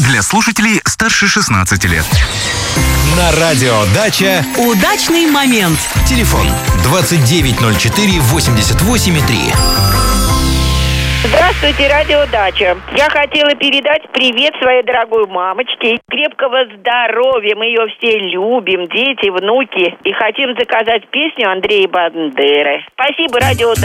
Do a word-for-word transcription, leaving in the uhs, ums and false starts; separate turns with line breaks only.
Для слушателей старше шестнадцати лет.
На радио «Дача»
удачный момент.
Телефон двадцать девять ноль четыре восемьдесят восемь три.
Здравствуйте, радио «Дача». Я хотела передать привет своей дорогой мамочке. Крепкого здоровья, мы ее все любим, дети, внуки. И хотим заказать песню Андрея Бандеры. Спасибо, радио «Дача».